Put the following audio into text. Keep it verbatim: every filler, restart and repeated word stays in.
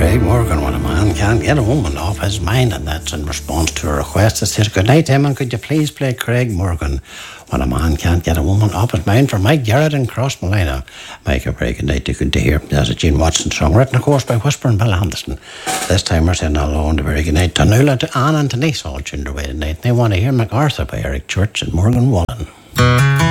Craig Morgan, when a man can't get a woman off his mind, and that's in response to a request that says, "Good night, Emma, could you please play Craig Morgan when a man can't get a woman off his mind?" for Mike Garrett in Crossmolina. Mike, a very good night to good to hear. There's a Gene Watson song, written of course by Whisper and Bill Anderson. This time we're saying hello and a very good night to Nuala, to Anne and to Denise, all tuned away tonight. They want to hear MacArthur by Eric Church and Morgan Wallen.